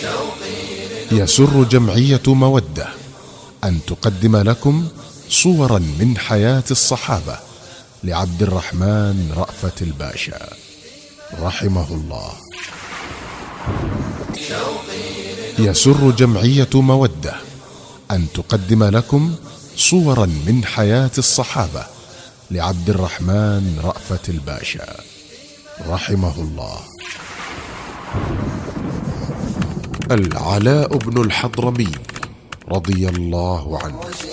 يسر جمعية مودة أن تقدم لكم صورا من حياة الصحابة لعبد الرحمن رأفت الباشا رحمه الله. يسر جمعية مودة أن تقدم لكم صورا من حياة الصحابة لعبد الرحمن رأفت الباشا رحمه الله. العلاء بن الحضرمي رضي الله عنه